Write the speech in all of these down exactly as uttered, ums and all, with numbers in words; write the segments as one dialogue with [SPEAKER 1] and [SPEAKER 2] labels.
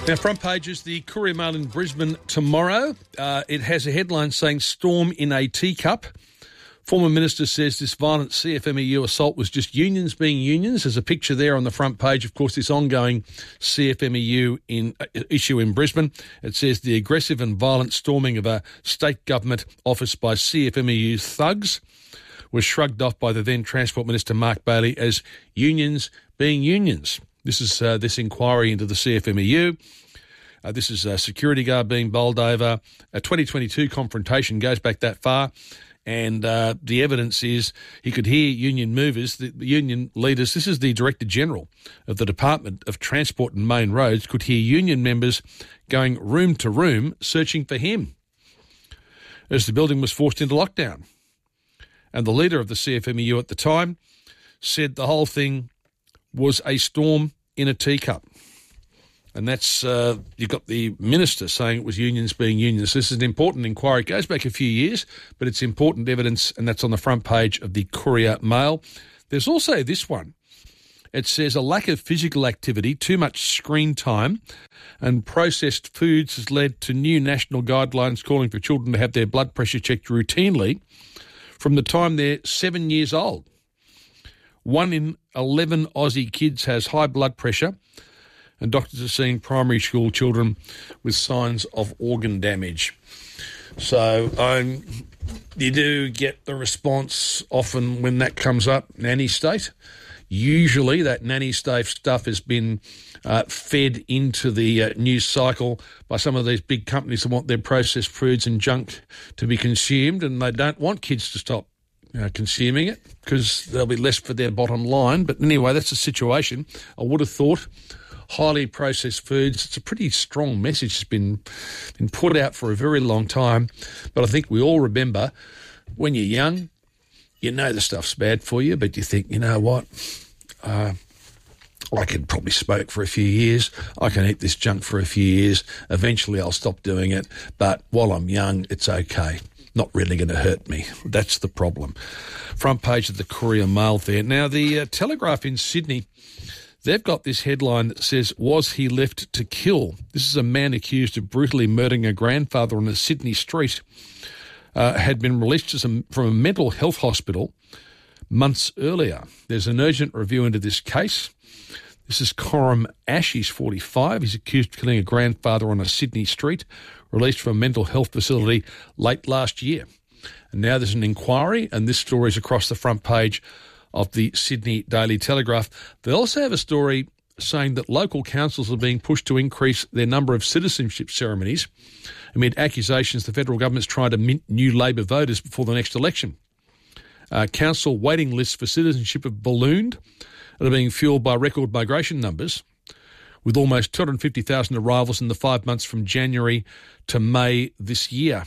[SPEAKER 1] Now, front pages, the Courier Mail in Brisbane tomorrow. Uh, it has a headline saying, Storm in a Teacup. Former Minister says this violent C F M E U assault was just unions being unions. There's a picture there on the front page, of course, this ongoing C F M E U in, uh, issue in Brisbane. It says the aggressive and violent storming of a state government office by C F M E U thugs was shrugged off by the then Transport Minister Mark Bailey as unions being unions. This is uh, this inquiry into the C F M E U. Uh, this is a security guard being bowled over. A twenty twenty-two confrontation goes back that far. And uh, the evidence is he could hear union movers, the union leaders. This is the Director General of the Department of Transport and Main Roads, could hear union members going room to room searching for him as the building was forced into lockdown. And the leader of the C F M E U at the time said the whole thing was a storm in a teacup. And that's, uh, you've got the minister saying it was unions being unions. This is an important inquiry. It goes back a few years, but it's important evidence, and that's on the front page of the Courier Mail. There's also this one. It says a lack of physical activity, too much screen time, and processed foods has led to new national guidelines calling for children to have their blood pressure checked routinely from the time they're seven years old. One in eleven Aussie kids has high blood pressure, and doctors are seeing primary school children with signs of organ damage. So um, you do get the response often when that comes up, nanny state. Usually that nanny state stuff has been uh, fed into the uh, news cycle by some of these big companies that want their processed foods and junk to be consumed, and they don't want kids to stop uh, consuming it because there'll be less for their bottom line. But anyway, that's the situation. I would have thought highly processed foods, it's a pretty strong message. It's been, been put out for a very long time. But I think we all remember when you're young, you know the stuff's bad for you, but you think, you know what, uh, I could probably smoke for a few years. I can eat this junk for a few years. Eventually I'll stop doing it. But while I'm young, it's okay. Not really going to hurt me. That's the problem. Front page of the Courier Mail there. Now, the uh, Telegraph in Sydney, they've got this headline that says, was he left to kill? This is a man accused of brutally murdering a grandfather on a Sydney street, uh, had been released as a, from a mental health hospital months earlier. There's an urgent review into this case. This is Coram Ash, he's forty-five. He's accused of killing a grandfather on a Sydney street, released from a mental health facility late last year. And now there's an inquiry, and this story is across the front page of the Sydney Daily Telegraph. They also have a story saying that local councils are being pushed to increase their number of citizenship ceremonies amid accusations the federal government's trying to mint new Labor voters before the next election. Uh, council waiting lists for citizenship have ballooned and are being fuelled by record migration numbers, with almost two hundred fifty thousand arrivals in the five months from January to May this year.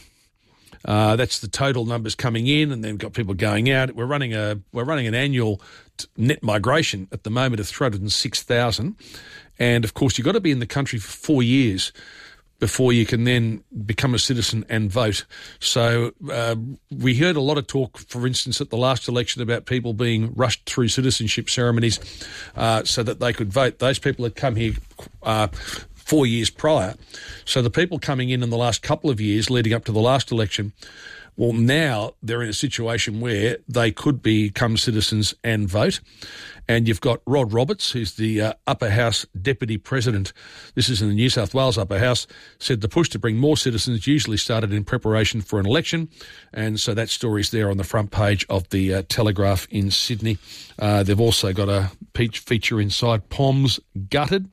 [SPEAKER 1] Uh, that's the total numbers coming in, and then we've got people going out. We're running a we're running an annual t- net migration at the moment of three hundred six thousand, and of course you've got to be in the country for four years before you can then become a citizen and vote. So uh, we heard a lot of talk, for instance, at the last election about people being rushed through citizenship ceremonies uh, so that they could vote. Those people had come here Uh, four years prior. So the people coming in in the last couple of years leading up to the last election, well, now they're in a situation where they could become citizens and vote. And you've got Rod Roberts, who's the uh, Upper House Deputy President. This is in the New South Wales Upper House, said the push to bring more citizens usually started in preparation for an election. And so that story's there on the front page of the uh, Telegraph in Sydney. Uh, they've also got a feature inside, Poms Gutted.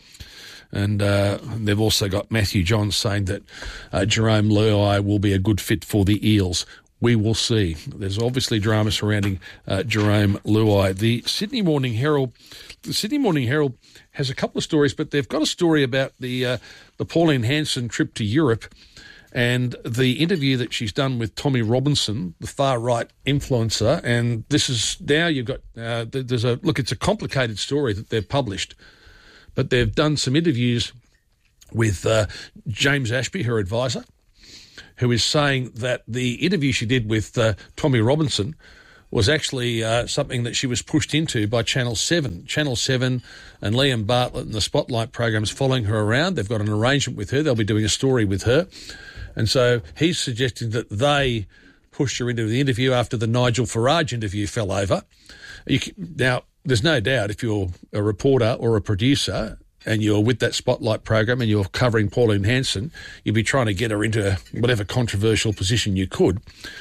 [SPEAKER 1] And uh, they've also got Matthew Johns saying that uh, Jerome Luai will be a good fit for the Eels. We will see. There's obviously drama surrounding uh, Jerome Luai. The Sydney Morning Herald, the Sydney Morning Herald has a couple of stories, but they've got a story about the uh, the Pauline Hanson trip to Europe and the interview that she's done with Tommy Robinson, the far-right influencer. And this is now you've got uh, there's a look. It's a complicated story that they've published. But they've done some interviews with uh, James Ashby, her advisor, who is saying that the interview she did with uh, Tommy Robinson was actually uh, something that she was pushed into by Channel seven. Channel seven and Liam Bartlett and the Spotlight program's following her around. They've got an arrangement with her. They'll be doing a story with her. And so he's suggesting that they pushed her into the interview after the Nigel Farage interview fell over. You can, now, there's no doubt if you're a reporter or a producer and you're with that Spotlight program and you're covering Pauline Hanson, you'd be trying to get her into whatever controversial position you could.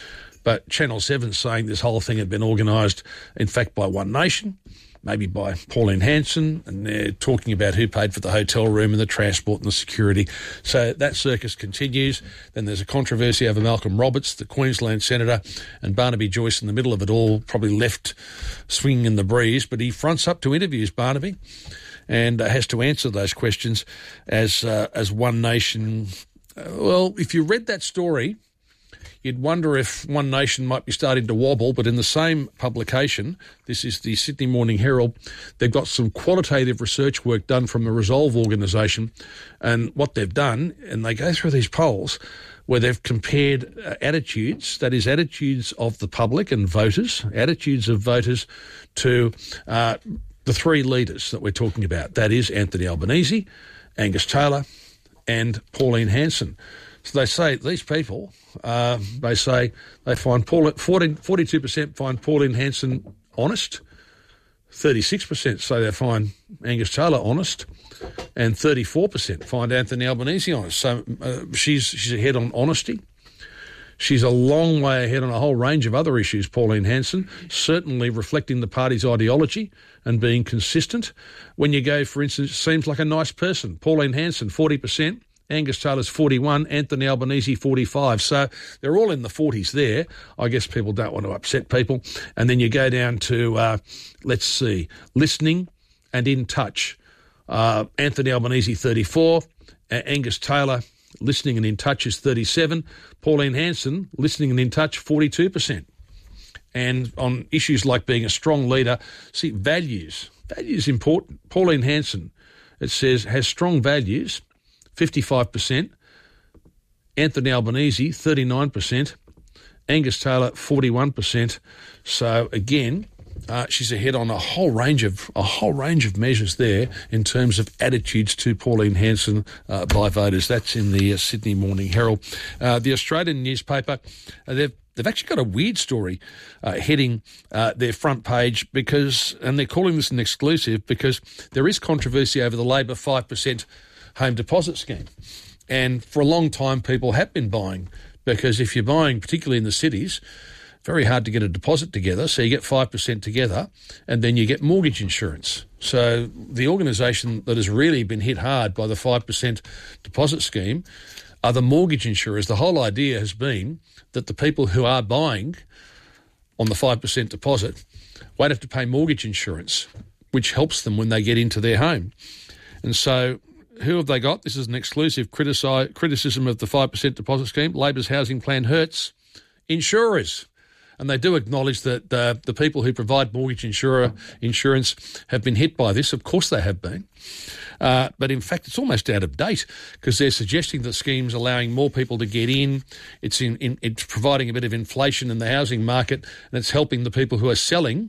[SPEAKER 1] But Channel seven's saying this whole thing had been organised, in fact, by One Nation, maybe by Pauline Hanson, and they're talking about who paid for the hotel room and the transport and the security. So that circus continues. Then there's a controversy over Malcolm Roberts, the Queensland senator, and Barnaby Joyce in the middle of it all, probably left swinging in the breeze, but he fronts up to interviews, Barnaby, and uh, has to answer those questions as uh, as One Nation. Uh, well, if you read that story, you'd wonder if One Nation might be starting to wobble, but in the same publication, this is the Sydney Morning Herald, they've got some qualitative research work done from the Resolve organisation, and what they've done, and they go through these polls where they've compared uh, attitudes, that is attitudes of the public and voters, attitudes of voters to uh, the three leaders that we're talking about. That is Anthony Albanese, Angus Taylor and Pauline Hanson. So they say these people, uh, they say they find Paul, fourteen, forty-two percent find Pauline Hanson honest, thirty-six percent say they find Angus Taylor honest, and thirty-four percent find Anthony Albanese honest. So uh, she's she's ahead on honesty. She's a long way ahead on a whole range of other issues, Pauline Hanson, certainly reflecting the party's ideology and being consistent. When you go, for instance, seems like a nice person. Pauline Hanson, forty percent. Angus Taylor's forty-one, Anthony Albanese forty-five. So they're all in the forties there. I guess people don't want to upset people. And then you go down to, uh, let's see, listening and in touch. Uh, Anthony Albanese thirty-four, uh, Angus Taylor listening and in touch is thirty-seven. Pauline Hanson listening and in touch forty-two percent. And on issues like being a strong leader, see, values. Values important. Pauline Hanson, it says, has strong values, fifty-five percent. Anthony Albanese, thirty-nine percent. Angus Taylor, forty-one percent. So again, uh, she's ahead on a whole range of a whole range of measures there in terms of attitudes to Pauline Hanson uh, by voters. That's in the uh, Sydney Morning Herald. Uh, the Australian newspaper, uh, they've They've actually got a weird story uh, heading uh, their front page because, and they're calling this an exclusive because there is controversy over the Labor five percent home deposit scheme. And for a long time, people have been buying because if you're buying, particularly in the cities, very hard to get a deposit together. So you get five percent together and then you get mortgage insurance. So the organisation that has really been hit hard by the five percent deposit scheme are the mortgage insurers. The whole idea has been that the people who are buying on the five percent deposit won't have to pay mortgage insurance, which helps them when they get into their home. And so who have they got? This is an exclusive critici- criticism of the five percent deposit scheme. Labor's housing plan hurts insurers. And they do acknowledge that uh, the people who provide mortgage insurer insurance have been hit by this. Of course they have been. Uh, but in fact, it's almost out of date because they're suggesting the scheme's allowing more people to get in. It's in, in it's providing a bit of inflation in the housing market, and it's helping the people who are selling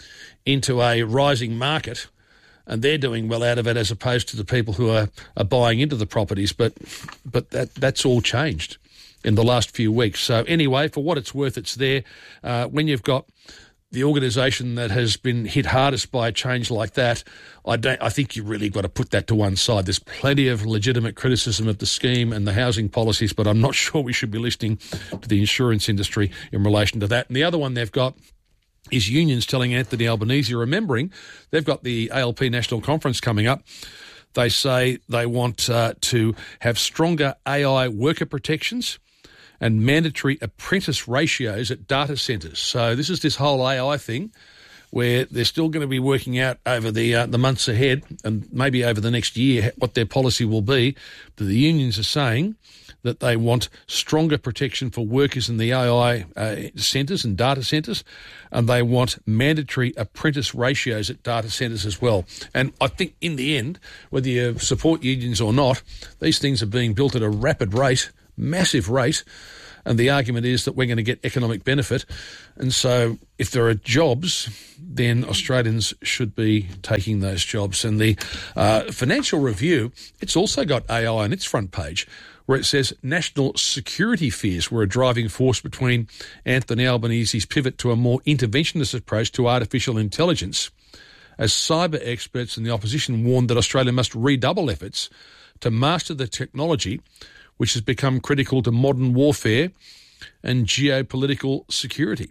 [SPEAKER 1] into a rising market, and they're doing well out of it as opposed to the people who are, are buying into the properties. But but that that's all changed in the last few weeks. So anyway, for what it's worth, it's there. Uh, when you've got the organisation that has been hit hardest by a change like that, I don't. I think you really got to put that to one side. There's plenty of legitimate criticism of the scheme and the housing policies, but I'm not sure we should be listening to the insurance industry in relation to that. And the other one they've got is unions telling Anthony Albanese, remembering they've got the A L P National Conference coming up. They say they want uh, to have stronger A I worker protections and mandatory apprentice ratios at data centres. So this is this whole A I thing where they're still going to be working out over the uh, the months ahead and maybe over the next year what their policy will be. But the unions are saying that they want stronger protection for workers in the A I uh, centres and data centres, and they want mandatory apprentice ratios at data centres as well. And I think in the end, whether you support unions or not, these things are being built at a rapid rate, massive rate, And the argument is that we're going to get economic benefit. And so if there are jobs, then Australians should be taking those jobs. And the uh, Financial Review, it's also got A I on its front page, where it says national security fears were a driving force between Anthony Albanese's pivot to a more interventionist approach to artificial intelligence, as cyber experts in the opposition warned that Australia must redouble efforts to master the technology which has become critical to modern warfare and geopolitical security.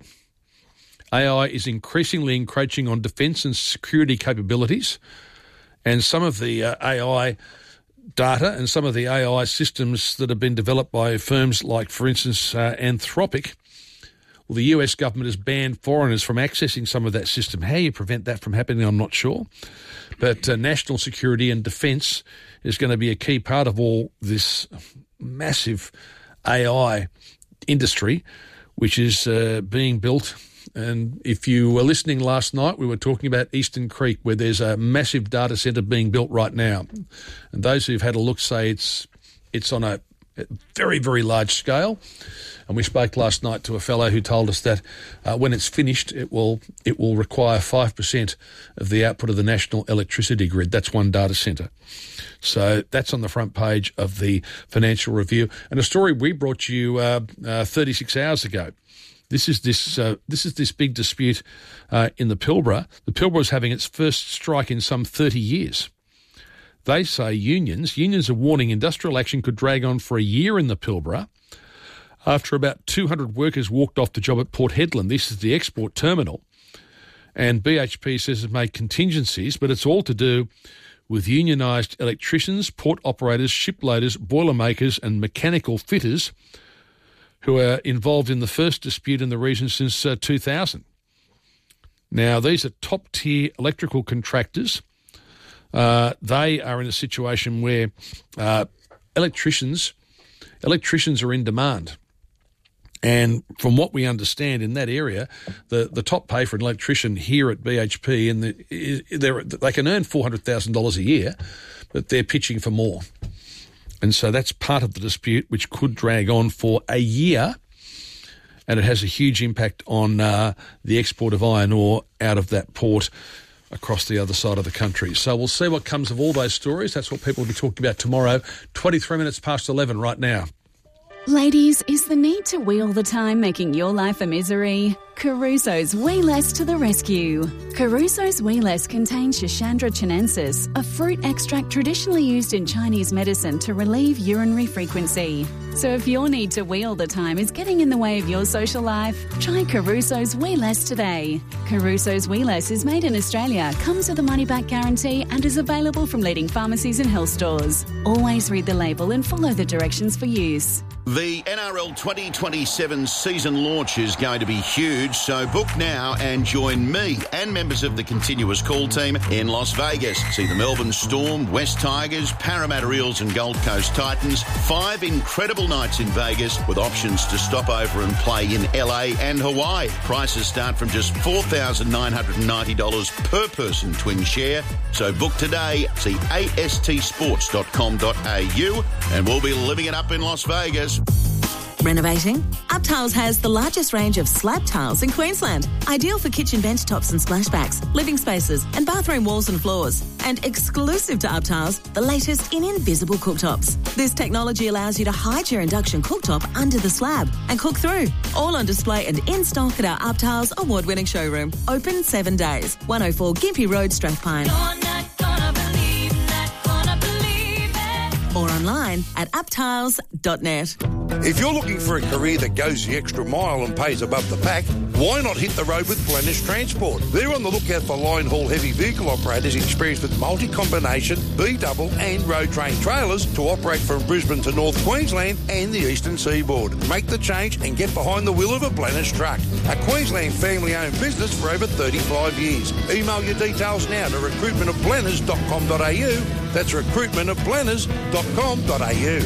[SPEAKER 1] A I is increasingly encroaching on defence and security capabilities, and some of the uh, A I data and some of the A I systems that have been developed by firms like, for instance, uh, Anthropic, well, the U S government has banned foreigners from accessing some of that system. How you prevent that from happening, I'm not sure. But uh, national security and defence is going to be a key part of all this massive A I industry, which is uh, being built. And if you were listening last night, we were talking about Eastern Creek, where there's a massive data centre being built right now. And those who've had a look say it's it's on a very, very large scale. And we spoke last night to a fellow who told us that uh, when it's finished, it will it will require five percent of the output of the national electricity grid. That's one data centre. So that's on the front page of the Financial Review. And a story we brought you uh, uh, thirty-six hours ago. This is this uh, this is this big dispute uh, in the Pilbara. The Pilbara is having its first strike in some thirty years. They say unions, unions are warning industrial action could drag on for a year in the Pilbara after about two hundred workers walked off the job at Port Hedland. This is the export terminal. And B H P says it's made contingencies, but it's all to do with unionised electricians, port operators, shiploaders, boilermakers and mechanical fitters who are involved in the first dispute in the region since uh, two thousand. Now, these are top-tier electrical contractors. Uh, they are in a situation where uh, electricians electricians are in demand. And from what we understand in that area, the, the top pay for an electrician here at B H P, and the, they can earn four hundred thousand dollars a year, but they're pitching for more. And so that's part of the dispute, which could drag on for a year, and it has a huge impact on uh, the export of iron ore out of that port across the other side of the country. So we'll see what comes of all those stories. That's what people will be talking about tomorrow. twenty-three minutes past eleven right now.
[SPEAKER 2] Ladies, is the need to wheel the time making your life a misery? Caruso's Wee Less to the rescue. Caruso's Wee Less contains Schisandra chinensis, a fruit extract traditionally used in Chinese medicine to relieve urinary frequency. So if your need to wheel the time is getting in the way of your social life, try Caruso's Wee Less today. Caruso's Wee Less is made in Australia, comes with a money-back guarantee and is available from leading pharmacies and health stores. Always read the label and follow the directions for use.
[SPEAKER 3] The N R L twenty twenty-seven season launch is going to be huge, so book now and join me and members of the Continuous Call team in Las Vegas. See the Melbourne Storm, West Tigers, Parramatta Eels and Gold Coast Titans. Five incredible nights in Vegas with options to stop over and play in L A and Hawaii. Prices start from just four thousand nine hundred ninety dollars per person twin share. So book today. See a s t sports dot com dot a u and we'll be living it up in Las Vegas.
[SPEAKER 4] Renovating? UpTiles has the largest range of slab tiles in Queensland. Ideal for kitchen bench tops and splashbacks, living spaces and bathroom walls and floors. And exclusive to UpTiles, the latest in invisible cooktops. This technology allows you to hide your induction cooktop under the slab and cook through. All on display and in stock at our UpTiles award-winning showroom. Open seven days. one oh four Gympie Road, Strathpine.
[SPEAKER 5] You're not gonna believe, not gonna believe it.
[SPEAKER 4] Or online at uptiles dot net.
[SPEAKER 6] If you're looking for a career that goes the extra mile and pays above the pack, why not hit the road with Blennish Transport? They're on the lookout for line haul heavy vehicle operators experienced with multi-combination, B-double and road train trailers to operate from Brisbane to North Queensland and the eastern seaboard. Make the change and get behind the wheel of a Blennish truck. A Queensland family-owned business for over thirty-five years. Email your details now to recruitment of blenners dot com dot a u. That's recruitment of blenners dot com dot a u.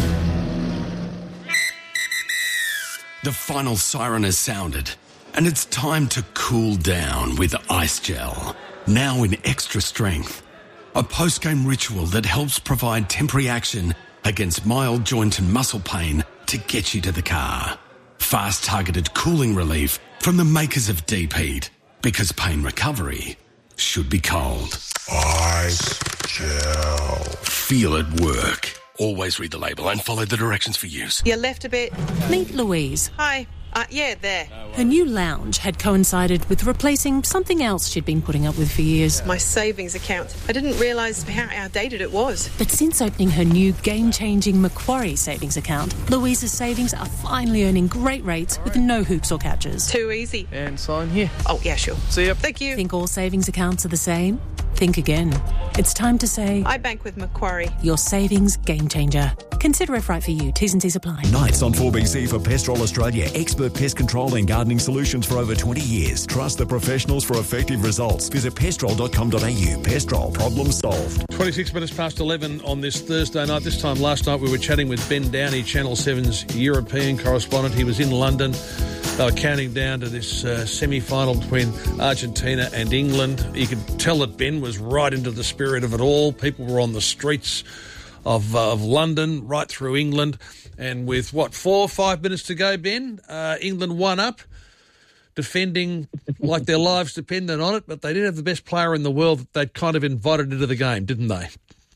[SPEAKER 7] The final siren has sounded, and it's time to cool down with Ice Gel, now in extra strength. A post-game ritual that helps provide temporary action against mild joint and muscle pain to get you to the car. Fast targeted cooling relief from the makers of Deep Heat. Because pain recovery should be cold.
[SPEAKER 6] Ice Gel.
[SPEAKER 7] Feel it work. Always read the label and follow the directions for use.
[SPEAKER 8] You left a bit.
[SPEAKER 9] Meet Louise.
[SPEAKER 8] Hi. Uh, yeah, there.
[SPEAKER 9] Her new lounge had coincided with replacing something else she'd been putting up with for years.
[SPEAKER 8] My savings account. I didn't realise how outdated it was.
[SPEAKER 9] But since opening her new game-changing Macquarie savings account, Louise's savings are finally earning great rates with no hoops or catches.
[SPEAKER 8] Too easy.
[SPEAKER 10] And sign here.
[SPEAKER 8] Oh, yeah, sure.
[SPEAKER 10] See ya.
[SPEAKER 8] Thank you.
[SPEAKER 9] Think all savings accounts are the same? Think again. It's time to say...
[SPEAKER 8] I bank with Macquarie.
[SPEAKER 9] Your savings game changer. Consider if right for you. T's and C's apply.
[SPEAKER 11] Nights on four B C for Pestrol Australia. Expert pest control and gardening solutions for over twenty years. Trust the professionals for effective results. Visit pestrol dot com dot a u. Pestrol, problem solved.
[SPEAKER 1] twenty-six minutes past eleven on this Thursday night. This time last night we were chatting with Ben Downey, Channel seven's European correspondent. He was in London. They were counting down to this uh, semi-final between Argentina and England. You could tell that Ben was right into the spirit of it all. People were on the streets of, uh, of London, right through England. And with, what, four or five minutes to go, Ben, uh, England won up, defending like their lives depended on it, but they did have the best player in the world that they'd kind of invited into the game, didn't they?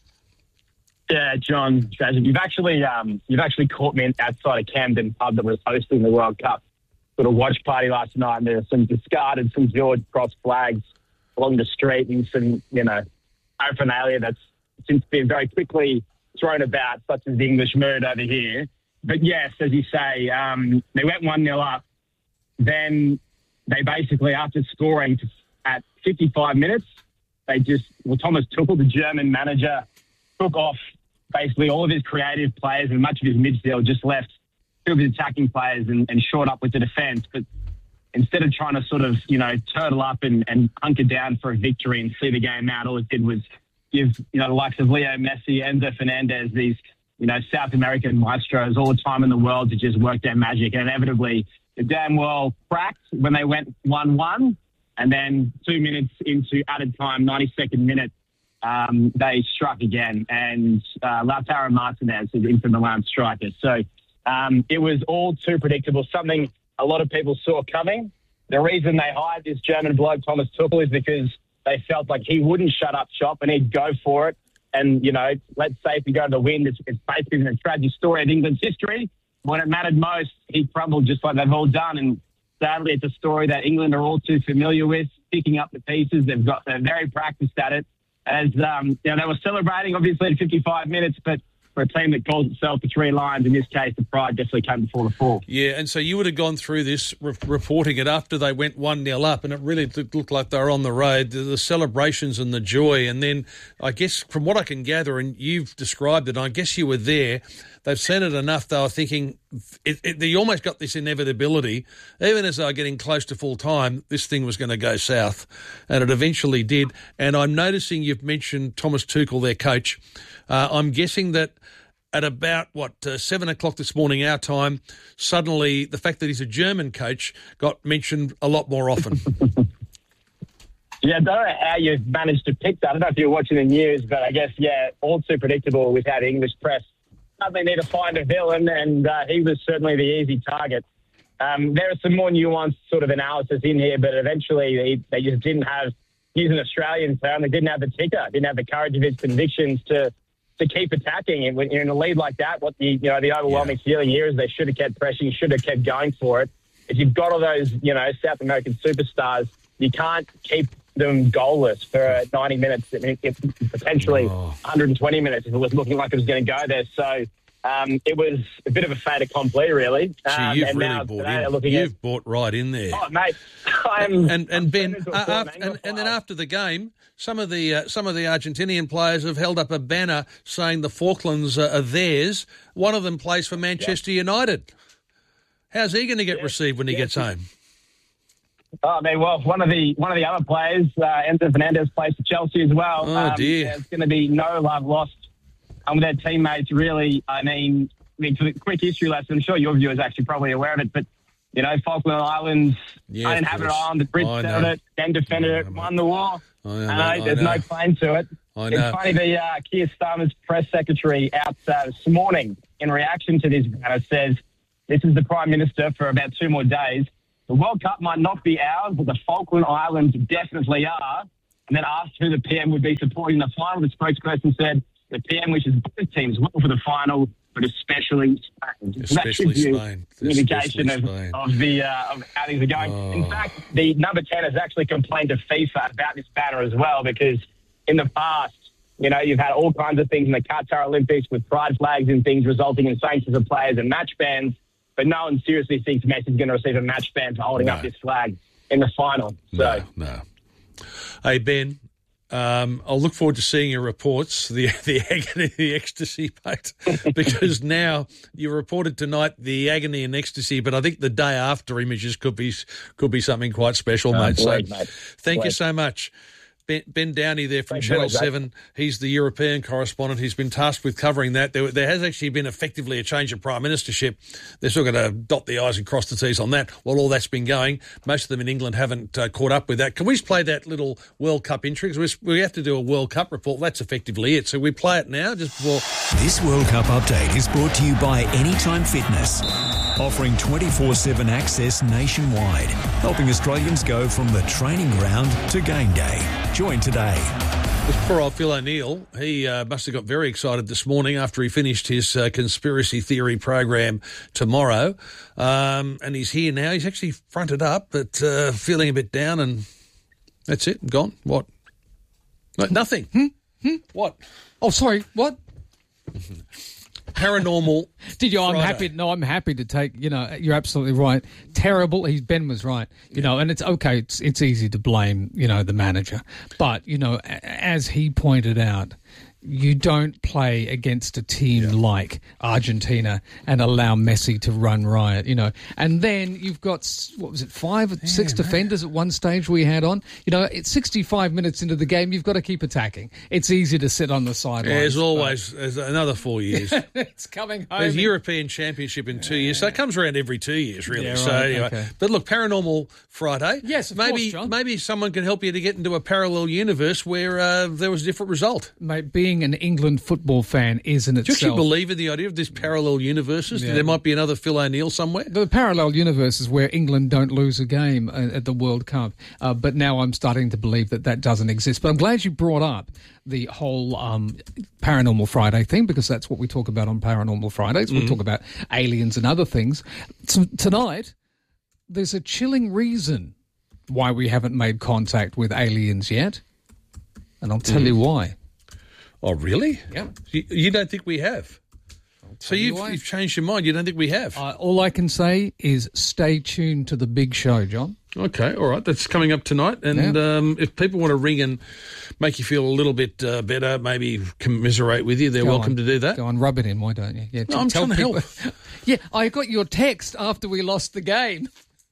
[SPEAKER 12] Yeah, John, you've actually, um, you've actually caught me outside a Camden pub that was hosting the World Cup. Sort of watch party last night, and there were some discarded St George Cross flags along the street and some, you know, paraphernalia that's since been very quickly thrown about, such as the English mood over here. But yes, as you say, um, they went one nil up. Then they basically, after scoring at fifty-five minutes, they just, well, Thomas Tuchel, the German manager, took off basically all of his creative players and much of his midfield, just left two of his attacking players and, and shored up with the defence. But instead of trying to sort of, you know, turtle up and, and hunker down for a victory and see the game out, all it did was give, you know, the likes of Leo Messi, Enzo Fernandez, these, you know, South American maestros all the time in the world to just work their magic. And inevitably, it damn well cracked when they went one one. And then two minutes into added time, ninety-second minute, um, they struck again. And uh, Lautaro Martinez is Inter Milan striker. So, Um, it was all too predictable, something a lot of people saw coming. The reason they hired this German bloke, Thomas Tuchel, is because they felt like he wouldn't shut up shop and he'd go for it. And, you know, let's say if we go to the wind, it's, it's basically a tragic story of England's history. When it mattered most, he crumbled just like they've all done. And sadly, it's a story that England are all too familiar with, picking up the pieces. They've got, they're very practiced at it. As, um, you know, they were celebrating, obviously, in fifty-five minutes, but for a team that calls itself the Three Lions, in this case, the pride definitely came before the fall.
[SPEAKER 1] Yeah, and so you would have gone through this re- reporting it after they went one nil up, and it really looked, looked like they were on the road, the, the celebrations and the joy. And then I guess from what I can gather, and you've described it, I guess you were there, they've seen it enough, they were thinking, it, it, they almost got this inevitability, even as they were getting close to full time, this thing was going to go south. And it eventually did. And I'm noticing you've mentioned Thomas Tuchel, their coach. Uh, I'm guessing that at about, what, uh, seven o'clock this morning, our time, suddenly the fact that he's a German coach got mentioned a lot more often.
[SPEAKER 12] Yeah, I don't know how you've managed to pick that. I don't know if you're watching the news, but I guess, yeah, all too predictable with how the English press suddenly need to find a villain, and uh, he was certainly the easy target. Um, there are some more nuanced sort of analysis in here, but eventually they, they just didn't have, use an Australian term, they didn't have the ticker, didn't have the courage of his convictions to to keep attacking. And when you're in a lead like that, what the you know the overwhelming yeah. feeling here is they should have kept pressing, should have kept going for it. If you've got all those, you know, South American superstars, you can't keep them goalless for ninety minutes, I mean, if potentially oh. one hundred twenty minutes if it was looking like it was going to go there. So um, it was a bit of a fait accompli, really. Um,
[SPEAKER 1] Gee, you've
[SPEAKER 12] and
[SPEAKER 1] really
[SPEAKER 12] now
[SPEAKER 1] bought
[SPEAKER 12] today
[SPEAKER 1] in.
[SPEAKER 12] Looking
[SPEAKER 1] You've
[SPEAKER 12] at,
[SPEAKER 1] bought right in there.
[SPEAKER 12] Oh, mate. I'm,
[SPEAKER 1] and and
[SPEAKER 12] I'm
[SPEAKER 1] Ben, uh, after, and, and then after the game, some of the uh, some of the Argentinian players have held up a banner saying the Falklands uh, are theirs. One of them plays for Manchester yeah. United. How's he going to get yeah. received when he yeah. gets home?
[SPEAKER 12] Oh, I mean, well, one of the one of the other players, uh, Enzo Fernandez, plays for Chelsea as well.
[SPEAKER 1] Oh
[SPEAKER 12] um,
[SPEAKER 1] dear!
[SPEAKER 12] There's going to be no love lost um, with their teammates. Really, I mean, I mean, for the quick history lesson, I'm sure your viewers are actually probably aware of it, but you know, Falkland Islands,
[SPEAKER 1] yeah,
[SPEAKER 12] uninhabited island, the Brits settled it, then defended
[SPEAKER 1] know,
[SPEAKER 12] it,
[SPEAKER 1] mate.
[SPEAKER 12] won the war.
[SPEAKER 1] I know,
[SPEAKER 12] uh,
[SPEAKER 1] mate,
[SPEAKER 12] there's
[SPEAKER 1] I know.
[SPEAKER 12] no claim to it.
[SPEAKER 1] I know.
[SPEAKER 12] It's funny, the uh, Keir Starmer's press secretary out uh, this morning in reaction to this banner, says, this is the Prime Minister for about two more days. The World Cup might not be ours, but the Falkland Islands definitely are. And then asked who the P M would be supporting the final. The spokesperson said the P M wishes both teams well for the final, but especially Spain.
[SPEAKER 1] Especially
[SPEAKER 12] so
[SPEAKER 1] Spain.
[SPEAKER 12] An indication of,
[SPEAKER 1] Spain.
[SPEAKER 12] of, the, uh, of how things are going.
[SPEAKER 1] Oh.
[SPEAKER 12] In fact, the number ten has actually complained to FIFA about this banner as well, because in the past, you know, you've had all kinds of things in the Qatar Olympics with pride flags and things resulting in sanctions of players and match bans, but no one seriously thinks Messi's going to receive a match ban for holding
[SPEAKER 1] No.
[SPEAKER 12] up this flag in the final. So,
[SPEAKER 1] No, no. Hey, Ben, um, I'll look forward to seeing your reports, the the agony, the ecstasy, mate, because now you reported tonight the agony and ecstasy, but I think the day after images could be could be something quite special,
[SPEAKER 12] Oh,
[SPEAKER 1] mate.
[SPEAKER 12] great,
[SPEAKER 1] so
[SPEAKER 12] mate.
[SPEAKER 1] thank you
[SPEAKER 12] Great.
[SPEAKER 1] so much. Ben, Ben Downey there from
[SPEAKER 12] Thanks,
[SPEAKER 1] Channel
[SPEAKER 12] boys, mate.
[SPEAKER 1] seven. He's the European correspondent. He's been tasked with covering that. There, there has actually been effectively a change of prime ministership. They're still going to dot the I's and cross the T's on that while all that's been going. Most of them in England haven't uh, caught up with that. Can we just play that little World Cup intro? Because we have to do a World Cup report. That's effectively it. So we play it now just before...
[SPEAKER 11] This World Cup update is brought to you by Anytime Fitness, offering twenty-four seven access nationwide, helping Australians go from the training ground to game day. Join today.
[SPEAKER 1] This poor old Phil O'Neill, he uh, must have got very excited this morning after he finished his uh, conspiracy theory program tomorrow. Um, and he's here now. He's actually fronted up, but uh, feeling a bit down, and that's it. Gone. What? No, nothing.
[SPEAKER 10] Hmm? Hmm?
[SPEAKER 1] What?
[SPEAKER 10] Oh, sorry. What?
[SPEAKER 1] Paranormal.
[SPEAKER 10] Did you? I'm
[SPEAKER 1] Friday.
[SPEAKER 10] happy. No, I'm happy to take. You know, you're absolutely right. Terrible. He's Ben was right. You know, and it's okay. It's it's easy to blame. You know, the manager, but you know, a- as he pointed out, you don't play against a team like Argentina and allow Messi to run riot. You know, and then you've got s- what was it, five, or six defenders at one stage we had on. You know, it's sixty-five minutes into the game. You've got to keep attacking. It's easy to sit on the sidelines.
[SPEAKER 1] Yeah, as always, there's another four years.
[SPEAKER 10] It's coming home.
[SPEAKER 1] There's
[SPEAKER 10] in-
[SPEAKER 1] European Championship in two years, so it comes around every two years, really.
[SPEAKER 10] Yeah,
[SPEAKER 1] so
[SPEAKER 10] right,
[SPEAKER 1] anyway,
[SPEAKER 10] okay.
[SPEAKER 1] but look, Paranormal Friday.
[SPEAKER 10] Yes, of
[SPEAKER 1] maybe
[SPEAKER 10] course, John.
[SPEAKER 1] maybe someone can help you to get into a parallel universe where uh, there was a different result.
[SPEAKER 10] Mate, being an England football fan is in
[SPEAKER 1] Do you
[SPEAKER 10] itself.
[SPEAKER 1] actually believe in the idea of this parallel universes?
[SPEAKER 10] Yeah.
[SPEAKER 1] There might be another Phil O'Neill somewhere.
[SPEAKER 10] The parallel universe is where England don't lose a game uh, at the World Cup. Uh, but now I'm starting to believe that that doesn't exist. But I'm glad you brought up the whole um, Paranormal Friday thing, because that's what we talk about on Paranormal Fridays. We
[SPEAKER 1] Mhm.
[SPEAKER 10] talk about aliens and other things. So tonight, there's a chilling reason why we haven't made contact with aliens yet. And I'll tell
[SPEAKER 1] Mm.
[SPEAKER 10] you why.
[SPEAKER 1] Oh, really?
[SPEAKER 10] Yeah.
[SPEAKER 1] You, you don't think we have? So
[SPEAKER 10] you
[SPEAKER 1] you've,
[SPEAKER 10] why.
[SPEAKER 1] you've changed your mind. You don't think we have?
[SPEAKER 10] Uh, all I can say is stay tuned to the big show, John.
[SPEAKER 1] Okay, all right. That's coming up tonight. And um, if people want to ring and make you feel a little bit uh, better, maybe commiserate with you, they're
[SPEAKER 10] Go
[SPEAKER 1] welcome
[SPEAKER 10] on.
[SPEAKER 1] to do that.
[SPEAKER 10] Go on, rub it in, why don't you? Yeah,
[SPEAKER 1] No, I'm
[SPEAKER 10] tell
[SPEAKER 1] trying to
[SPEAKER 10] people- Yeah, I got your text after we lost the game.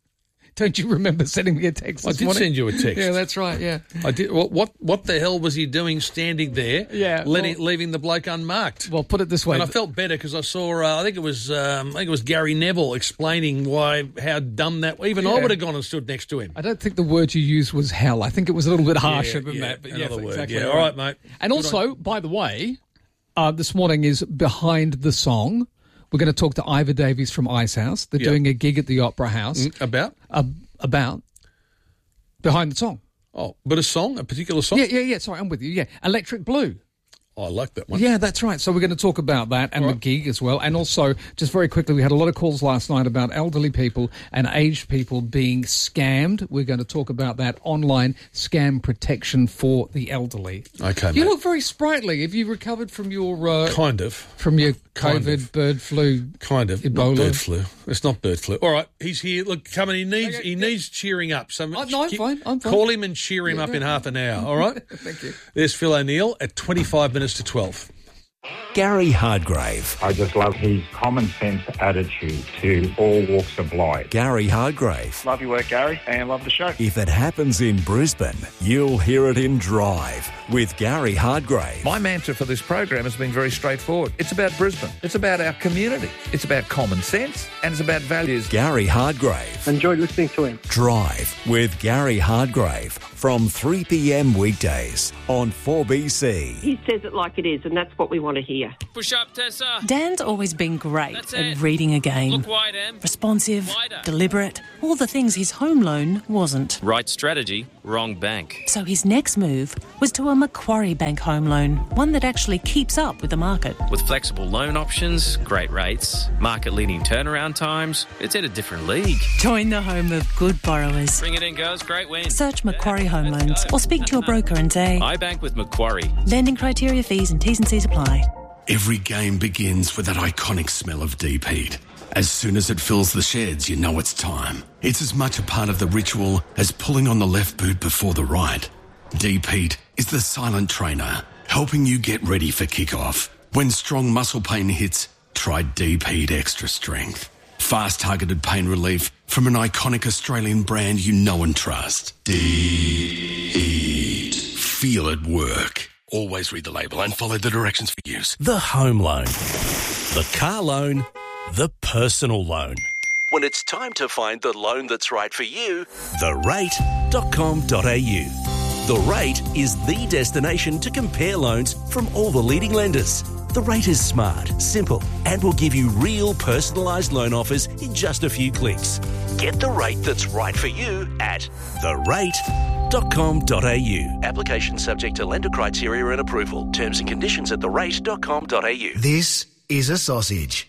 [SPEAKER 10] Don't you remember sending me a text
[SPEAKER 1] I
[SPEAKER 10] this
[SPEAKER 1] did
[SPEAKER 10] morning?
[SPEAKER 1] send you a text.
[SPEAKER 10] Yeah, that's right, yeah.
[SPEAKER 1] I did. What, what What the hell was he doing standing there?
[SPEAKER 10] Yeah,
[SPEAKER 1] letting,
[SPEAKER 10] well-
[SPEAKER 1] leaving the bloke unmarked.
[SPEAKER 10] Well, put it this way.
[SPEAKER 1] And I felt better because I saw. Uh, I think it was. Um, I think it was Gary Neville explaining why how dumb that. Even I
[SPEAKER 10] Yeah.
[SPEAKER 1] would have gone and stood next to him.
[SPEAKER 10] I don't think the word you used was hell. I think it was a little bit harsher
[SPEAKER 1] Yeah,
[SPEAKER 10] than
[SPEAKER 1] yeah,
[SPEAKER 10] that. But
[SPEAKER 1] another
[SPEAKER 10] yes,
[SPEAKER 1] word.
[SPEAKER 10] exactly.
[SPEAKER 1] Yeah, all right, mate.
[SPEAKER 10] And
[SPEAKER 1] Good
[SPEAKER 10] also, by the way, uh, this morning is Behind the Song. We're going to talk to Ivor Davies from Icehouse. They're
[SPEAKER 1] Yeah.
[SPEAKER 10] doing a gig at the Opera House.
[SPEAKER 1] Mm, about
[SPEAKER 10] uh, about Behind the Song.
[SPEAKER 1] Oh, but a song, a particular song.
[SPEAKER 10] Yeah, yeah, yeah. Sorry, I'm with you. Yeah, Electric Blue.
[SPEAKER 1] Oh, I like that one.
[SPEAKER 10] Yeah, that's right. So we're going to talk about that and the gig as well. And also, just very quickly, we had a lot of calls last night about elderly people and aged people being scammed. We're going to talk about that online scam protection for the elderly.
[SPEAKER 1] Okay,
[SPEAKER 10] You
[SPEAKER 1] mate.
[SPEAKER 10] look very sprightly. Have you recovered from your uh,
[SPEAKER 1] Kind of.
[SPEAKER 10] from your
[SPEAKER 1] Kind
[SPEAKER 10] COVID,
[SPEAKER 1] of.
[SPEAKER 10] bird flu?
[SPEAKER 1] Kind of.
[SPEAKER 10] Ebola?
[SPEAKER 1] Not bird flu. It's not bird flu. All right, he's here. Look, come on. He needs he needs cheering up. So
[SPEAKER 10] Oh, no, I'm fine. I'm fine.
[SPEAKER 1] Call him and cheer him
[SPEAKER 10] Yeah,
[SPEAKER 1] up
[SPEAKER 10] yeah.
[SPEAKER 1] in half an hour. All right.
[SPEAKER 10] Thank you.
[SPEAKER 1] There's Phil O'Neill at twenty-five minutes to twelve.
[SPEAKER 11] Gary Hardgrave.
[SPEAKER 13] I just love his common sense attitude to all walks of life.
[SPEAKER 11] Gary Hardgrave.
[SPEAKER 14] Love your work, Gary, and love the show.
[SPEAKER 11] If it happens in Brisbane, you'll hear it in Drive with Gary Hardgrave.
[SPEAKER 15] My mantra for this program has been very straightforward. It's about Brisbane. It's about our community. It's about common sense, and it's about values.
[SPEAKER 11] Gary Hardgrave.
[SPEAKER 16] Enjoyed listening to him.
[SPEAKER 11] Drive with Gary Hardgrave from three p m weekdays on four B C.
[SPEAKER 17] He says it like it is, and that's what we want to hear.
[SPEAKER 16] here.
[SPEAKER 17] Push up, Tessa.
[SPEAKER 9] Dan's always been great
[SPEAKER 17] That's
[SPEAKER 9] at
[SPEAKER 17] it.
[SPEAKER 9] reading a game.
[SPEAKER 17] Look wide, Em.
[SPEAKER 9] Responsive,
[SPEAKER 17] Wider.
[SPEAKER 9] deliberate, all the things his home loan wasn't.
[SPEAKER 17] Right strategy, wrong bank.
[SPEAKER 9] So his next move was to a Macquarie Bank home loan, one that actually keeps up with the market.
[SPEAKER 17] With flexible loan options, great rates, market-leading turnaround times, it's at a different league.
[SPEAKER 9] Join the home of good borrowers.
[SPEAKER 17] Bring it in, girls. Great win.
[SPEAKER 9] Search Macquarie Home Loans or speak to your broker and say,
[SPEAKER 17] I bank with Macquarie.
[SPEAKER 9] lending criteria, fees and T's and C's apply.
[SPEAKER 7] Every game begins with that iconic smell of deep heat. As soon as it fills the sheds, you know it's time. It's as much a part of the ritual as pulling on the left boot before the right. Deep heat is the silent trainer, helping you get ready for kickoff. When strong muscle pain hits, try Deep Heat Extra Strength. Fast targeted pain relief from an iconic Australian brand you know and trust. Deep Heat. Feel it work. Always read the label and follow the directions for use.
[SPEAKER 18] The home loan, the car loan, the personal loan. When it's time to find the loan that's right for you, the rate dot com dot a u. The Rate is the destination to compare loans from all the leading lenders. The Rate is smart, simple, and will give you real personalised loan offers in just a few clicks. Get the rate that's right for you at the rate dot com dot a u. Application subject to lender criteria and approval. Terms and conditions at the rate dot com dot a u.
[SPEAKER 19] This is a sausage.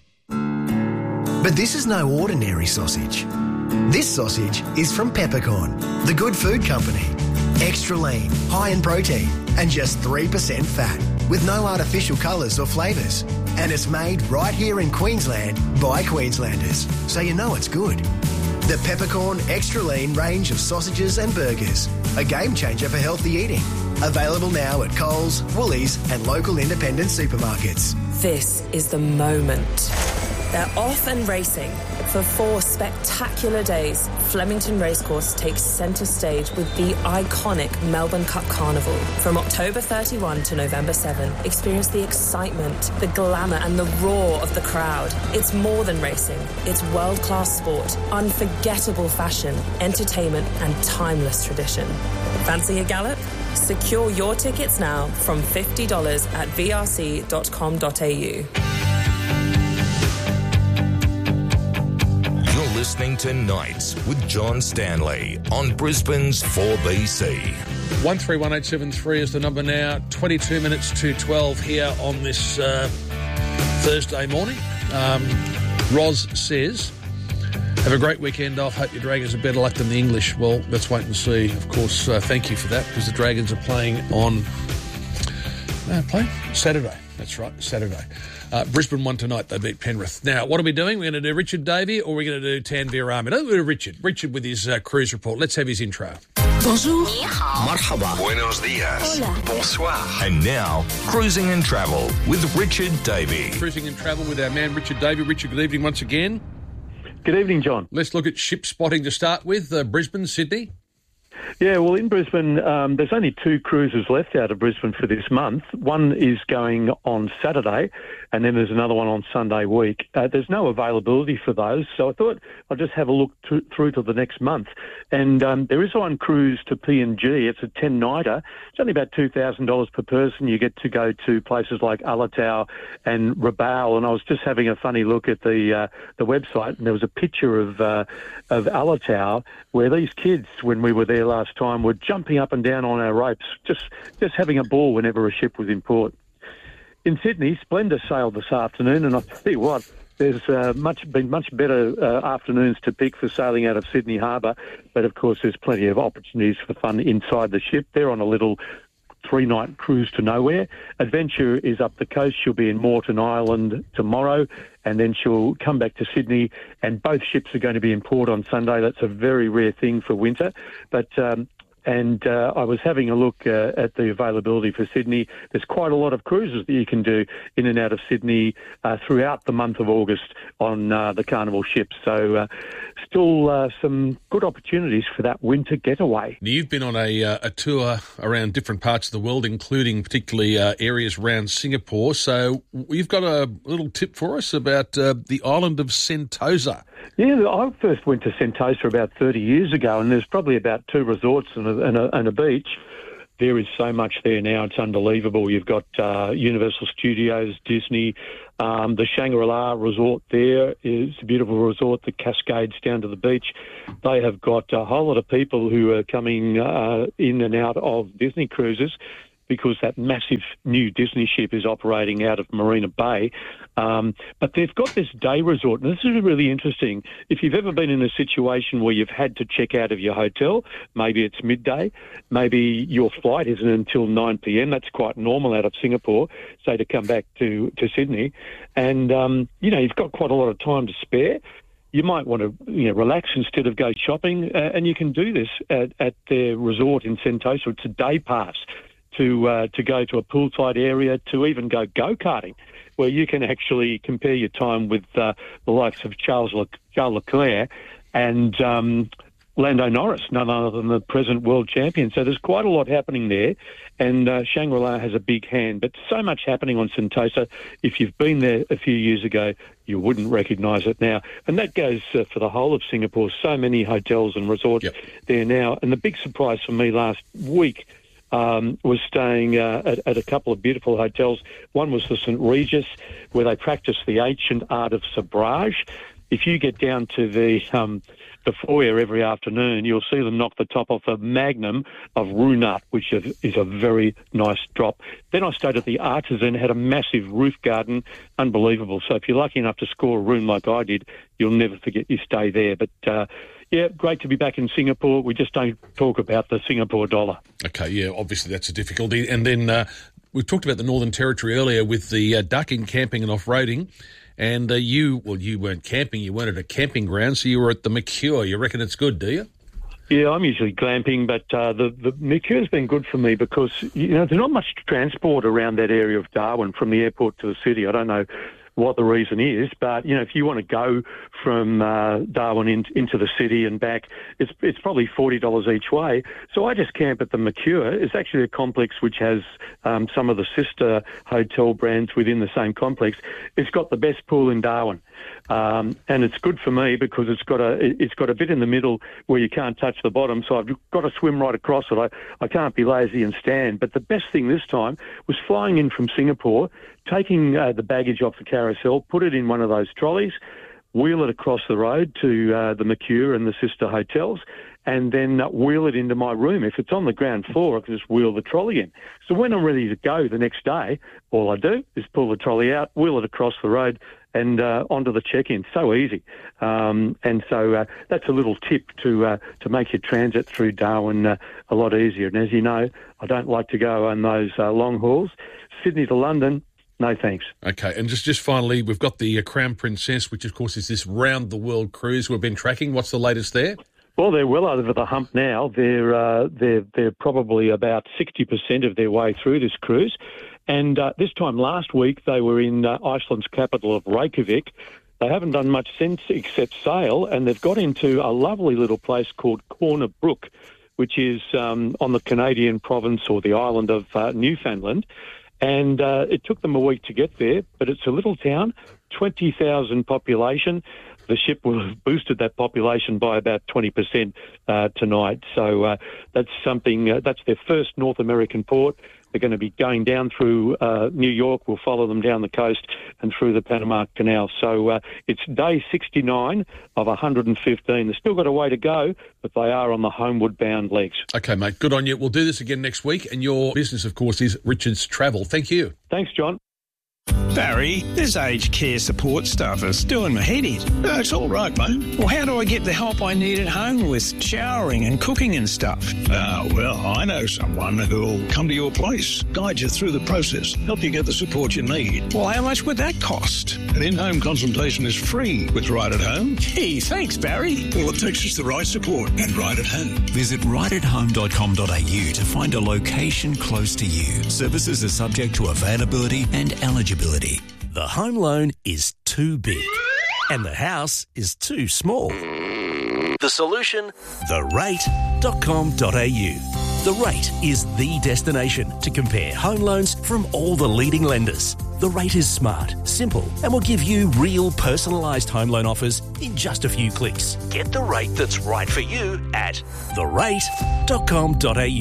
[SPEAKER 19] But this is no ordinary sausage. This sausage is from Peppercorn, the good food company. Extra lean, high in protein, and just three percent fat, with no artificial colours or flavours. And it's made right here in Queensland by Queenslanders, so you know it's good. The Peppercorn Extra Lean range of sausages and burgers, a game changer for healthy eating. Available now at Coles, Woolies and local independent supermarkets.
[SPEAKER 20] This is the moment. They're off and racing. For four spectacular days, Flemington Racecourse takes centre stage with the iconic Melbourne Cup Carnival. From October thirty-first to November seventh, experience the excitement, the glamour and the roar of the crowd. It's more than racing. It's world-class sport, unforgettable fashion, entertainment and timeless tradition. Fancy a gallop? Secure your tickets now from fifty dollars at v r c dot com dot a u.
[SPEAKER 21] Listening to Nights with John Stanley on Brisbane's four B C.
[SPEAKER 1] one three one eight seven three is the number now. twenty-two minutes to twelve here on this uh, Thursday morning. Um, Roz says, have a great weekend off. Hope your Dragons are better luck than the English. Well, let's wait and see. Of course, uh, thank you for that, because the Dragons are playing on uh, playing Saturday. That's right, Saturday. Uh, Brisbane won tonight. They beat Penrith. Now, what are we doing? We're going to do Richard Davey or we're going to do Tanvir Ahmed? Let's do Richard. Richard with his uh, cruise report. Let's have his intro.
[SPEAKER 4] Bonjour.
[SPEAKER 21] Marhaba.
[SPEAKER 22] Buenos dias.
[SPEAKER 4] Hola.
[SPEAKER 22] Bonsoir.
[SPEAKER 21] And now, Cruising and Travel with Richard Davey.
[SPEAKER 1] Cruising and Travel with our man Richard Davey. Richard, good evening once again.
[SPEAKER 23] Good evening, John.
[SPEAKER 1] Let's look at ship spotting to start with. Uh, Brisbane, Sydney.
[SPEAKER 23] Yeah, well, in Brisbane, um, there's only two cruises left out of Brisbane for this month. One is going on Saturday, and then there's another one on Sunday week. Uh, there's no availability for those, so I thought I'd just have a look to, through to the next month. And um, there is one cruise to P N G. It's a ten-nighter. It's only about two thousand dollars per person. You get to go to places like Alatau and Rabaul. And I was just having a funny look at the uh, the website, and there was a picture of uh, of Alatau where these kids, when we were there last time, were jumping up and down on our ropes, just just having a ball whenever a ship was in port. In Sydney, Splendor sailed this afternoon, and I tell you what, there's uh, much been much better uh, afternoons to pick for sailing out of Sydney Harbour, but of course there's plenty of opportunities for fun inside the ship. They're on a little three-night cruise to nowhere. Adventure is up the coast. She'll be in Moreton Island tomorrow, and then she'll come back to Sydney, and both ships are going to be in port on Sunday. That's a very rare thing for winter, but... Um, And uh, I was having a look uh, at the availability for Sydney. There's quite a lot of cruises that you can do in and out of Sydney uh, throughout the month of August on uh, the Carnival ships. So uh, still uh, some good opportunities for that winter getaway.
[SPEAKER 1] Now, you've been on a, uh, a tour around different parts of the world, including particularly uh, areas around Singapore. So you've got a little tip for us about uh, the island of Sentosa.
[SPEAKER 23] Yeah, I first went to Sentosa about thirty years ago, and there's probably about two resorts and a, and a, and a beach. There is so much there now. It's unbelievable. You've got uh, Universal Studios, Disney, um, the Shangri-La Resort there is a beautiful resort that cascades down to the beach. They have got a whole lot of people who are coming uh, in and out of Disney cruises because that massive new Disney ship is operating out of Marina Bay. Um, but they've got this day resort, and this is really interesting. If you've ever been in a situation where you've had to check out of your hotel, maybe it's midday, maybe your flight isn't until nine p.m. That's quite normal out of Singapore, say, to come back to, to Sydney. And, um, you know, you've got quite a lot of time to spare. You might want to, you know, relax instead of go shopping, uh, and you can do this at, at their resort in Sentosa. It's a day pass to uh, to go to a poolside area, to even go go-karting, where you can actually compare your time with uh, the likes of Charles, Le- Charles Leclerc and um, Lando Norris, none other than the present world champion. So there's quite a lot happening there, and uh, Shangri-La has a big hand. But so much happening on Sentosa. If you've been there a few years ago, you wouldn't recognise it now. And that goes uh, for the whole of Singapore. So many hotels and resorts yep. there now. And the big surprise for me last week Um, was staying uh, at, at a couple of beautiful hotels. One was the Saint Regis, where they practice the ancient art of sabrage. If you get down to the um, the foyer every afternoon, you'll see them knock the top off a magnum of roux nut, which is, is a very nice drop. Then I stayed at the Artisan, had a massive roof garden, unbelievable. So if you're lucky enough to score a room like I did, you'll never forget your stay there. But uh, yeah, great to be back in Singapore. We just don't talk about the Singapore dollar.
[SPEAKER 1] Okay, yeah, obviously that's a difficulty. And then uh, we talked about the Northern Territory earlier with the uh, ducking, camping and off-roading. And uh, you, well, you weren't camping, you weren't at a camping ground, so you were at the Mercure. You reckon it's good, do you?
[SPEAKER 23] Yeah, I'm usually glamping, but uh, the, the Mercure's been good for me because, you know, there's not much transport around that area of Darwin from the airport to the city. I don't know what the reason is, but, you know, if you want to go from uh, Darwin in, into the city and back, it's it's probably forty dollars each way. So I just camp at the Mercure. It's actually a complex which has um, some of the sister hotel brands within the same complex. It's got the best pool in Darwin. Um, and it's good for me because it's got a it's got a bit in the middle where you can't touch the bottom, so I've got to swim right across it. I, I can't be lazy and stand. But the best thing this time was flying in from Singapore, taking uh, the baggage off the carousel, put it in one of those trolleys, wheel it across the road to uh, the Mercure and the sister hotels, and then uh, wheel it into my room. If it's on the ground floor, I can just wheel the trolley in. So when I'm ready to go the next day, all I do is pull the trolley out, wheel it across the road, and uh, onto the check-in. So easy. Um, and so uh, that's a little tip to uh, to make your transit through Darwin uh, a lot easier. And as you know, I don't like to go on those uh, long hauls. Sydney to London, no thanks.
[SPEAKER 1] Okay, and just, just finally, we've got the uh, Crown Princess, which of course is this round-the-world cruise we've been tracking. What's the latest there?
[SPEAKER 23] Well, they're well over the hump now. They're uh, they're they're probably about sixty percent of their way through this cruise. And uh, this time last week, they were in uh, Iceland's capital of Reykjavik. They haven't done much since except sail, and they've got into a lovely little place called Corner Brook, which is um, on the Canadian province or the island of uh, Newfoundland. And uh, it took them a week to get there, but it's a little town, twenty thousand population. The ship will have boosted that population by about twenty percent uh, tonight. So uh, that's something, uh, that's their first North American port. They're going to be going down through uh, New York. We'll follow them down the coast and through the Panama Canal. So uh, it's day sixty-nine of one hundred fifteen. They've still got a way to go, but they are on the homeward-bound legs.
[SPEAKER 1] Okay, mate, good on you. We'll do this again next week. And your business, of course, is Richards Travel. Thank you.
[SPEAKER 23] Thanks, John.
[SPEAKER 2] Barry, this aged care support stuff is doing my head in. No, it's all right, mate. Well, how do I get the help I need at home with showering and cooking and stuff?
[SPEAKER 16] Ah, well, I know someone who'll come to your place, guide you through the process, help you get the support you need.
[SPEAKER 2] Well, how much would that cost?
[SPEAKER 16] An in-home consultation is free with Right at Home.
[SPEAKER 2] Gee, thanks, Barry.
[SPEAKER 16] All it takes is the right support and Right at Home.
[SPEAKER 11] Visit right at home dot com dot a u to find a location close to you. Services are subject to availability and eligibility.
[SPEAKER 18] The home loan is too big and the house is too small. The solution? the rate dot com dot a u. The Rate is the destination to compare home loans from all the leading lenders. The Rate is smart, simple, and will give you real personalised home loan offers in just a few clicks. Get the rate that's right for you at the rate dot com dot a u.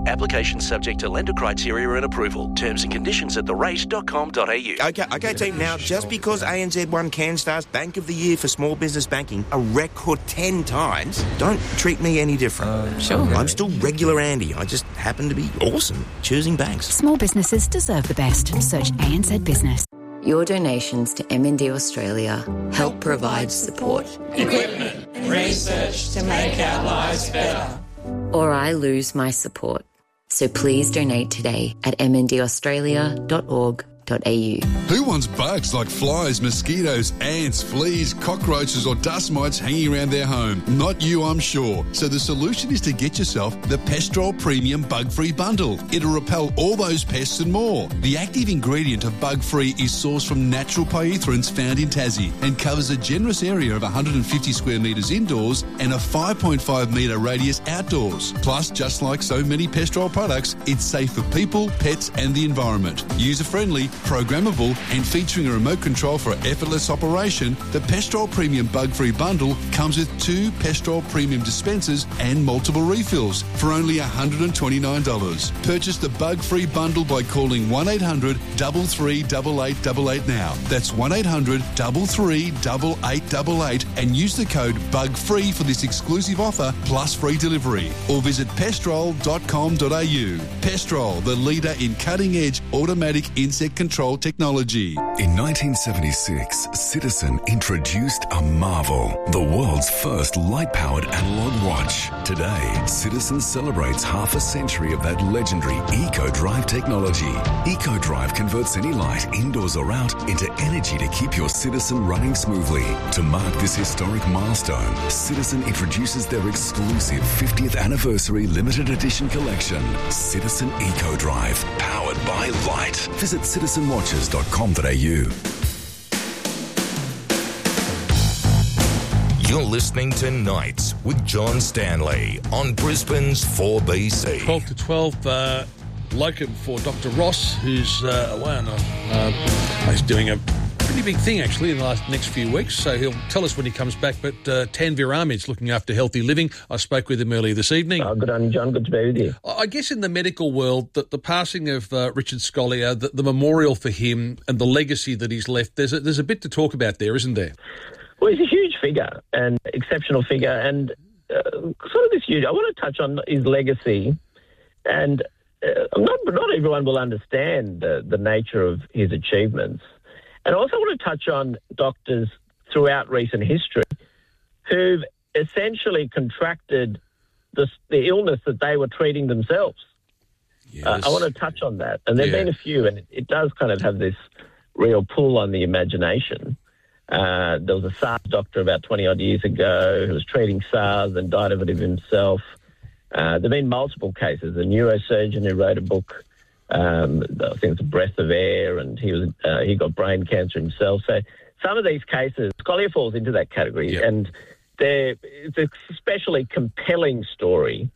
[SPEAKER 18] Application subject to lender criteria and approval. Terms and conditions at the rate dot com dot a u.
[SPEAKER 3] Okay, okay, team. Now, just because A N Z won CanStar's Bank of the Year for small business banking a record ten times, don't treat me any different. Uh,
[SPEAKER 5] sure.
[SPEAKER 3] I'm still regular Andy. I just happen to be awesome choosing banks.
[SPEAKER 5] Small businesses deserve the best. Search A N Z Business.
[SPEAKER 22] Your donations to M and D Australia help provide support,
[SPEAKER 24] equipment, and research to make our lives better.
[SPEAKER 22] Or I lose my support. So please donate today at m n d australia dot org dot a u.
[SPEAKER 25] Who wants bugs like flies, mosquitoes, ants, fleas, cockroaches or dust mites hanging around their home? Not you, I'm sure. So the solution is to get yourself the Pestrol Premium Bug-Free Bundle. It'll repel all those pests and more. The active ingredient of Bug-Free is sourced from natural pyrethroids found in Tassie and covers a generous area of one hundred fifty square metres indoors and a five point five metre radius outdoors. Plus, just like so many Pestrol products, it's safe for people, pets and the environment. User-friendly, programmable and featuring a remote control for effortless operation, the Pestrol Premium Bug-Free Bundle comes with two Pestrol Premium dispensers and multiple refills for only one hundred twenty-nine dollars. Purchase the Bug-Free Bundle by calling one eight hundred, three three eight, eight eight eight now. That's one eight hundred, three three eight, eight eight eight and use the code BUGFREE for this exclusive offer plus free delivery. Or visit pestrol dot com dot a u. Pestrol, the leader in cutting-edge automatic insect control technology.
[SPEAKER 26] In nineteen seventy-six, Citizen introduced a marvel, the world's first light-powered analog watch. Today, Citizen celebrates half a century of that legendary EcoDrive technology. EcoDrive converts any light, indoors or out, into energy to keep your Citizen running smoothly. To mark this historic milestone, Citizen introduces their exclusive fiftieth anniversary limited edition collection, Citizen EcoDrive, powered by light. Visit citizen watches dot com dot a u.
[SPEAKER 21] You're listening to Nights with John Stanley on Brisbane's four B C.
[SPEAKER 1] twelve to twelve, uh, locum for Doctor Ross, who's uh, away on a, uh, he's doing a pretty big thing, actually, in the last next few weeks, so he'll tell us when he comes back. But uh, Tanvir Ahmed's looking after healthy living. I spoke with him earlier this evening.
[SPEAKER 27] Oh, good on John. Good to be with you.
[SPEAKER 1] I guess in the medical world, that the passing of uh, Richard Scolyer, the, the memorial for him and the legacy that he's left, there's a, there's a bit to talk about there, isn't there?
[SPEAKER 27] Well, he's a huge figure, and exceptional figure, and uh, sort of this huge. I want to touch on his legacy, and uh, not not everyone will understand uh, the nature of his achievements. And I also want to touch on doctors throughout recent history who've essentially contracted the, the illness that they were treating themselves. Yes. Uh, I want to touch on that. And there have yeah. been a few, and it, it does kind of have this real pull on the imagination. Uh, there was a SARS doctor about twenty-odd years ago who was treating SARS and died of it himself. Uh, there have been multiple cases. A neurosurgeon who wrote a book, um, I think it's A Breath of Air, and he was uh, he got brain cancer himself. So some of these cases, Scolyer falls into that category, yep. and they're, it's an especially compelling story.